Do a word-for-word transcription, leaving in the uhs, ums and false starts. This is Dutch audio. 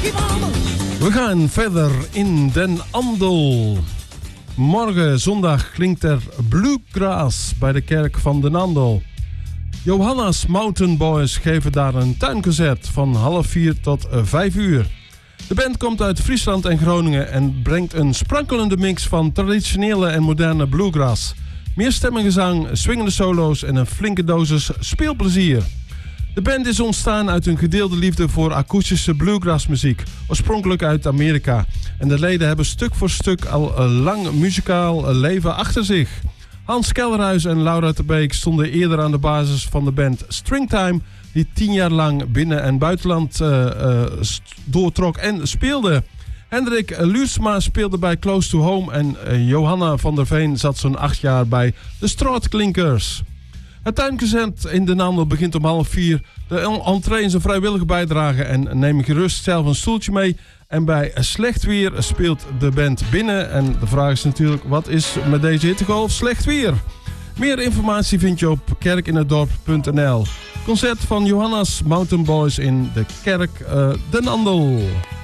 We gaan verder in Den Andel. Morgen zondag klinkt er Bluegrass bij de kerk van Den Andel. Johanna's Mountain Boys geven daar een tuinconcert van half vier tot vijf uur. De band komt uit Friesland en Groningen en brengt een sprankelende mix van traditionele en moderne bluegrass. Meerstemmengezang, swingende solo's en een flinke dosis speelplezier. De band is ontstaan uit een gedeelde liefde voor akoestische bluegrassmuziek, oorspronkelijk uit Amerika. En de leden hebben stuk voor stuk al een lang muzikaal leven achter zich. Hans Kellerhuis en Laura de Beek stonden eerder aan de basis van de band Stringtime, die tien jaar lang binnen- en buitenland uh, uh, doortrok en speelde. Hendrik Luursma speelde bij Close to Home en uh, Johanna van der Veen zat zo'n acht jaar bij de Straatklinkers. Het tuinconcert in Den Andel begint om half vier. De entree is een vrijwillige bijdrage en neem gerust zelf een stoeltje mee. En bij slecht weer speelt de band binnen. En de vraag is natuurlijk, wat is met deze hittegolf slecht weer? Meer informatie vind je op kerkinhetdorp punt n l. Concert van Johanna's Mountain Boys in de kerk uh, Den Andel.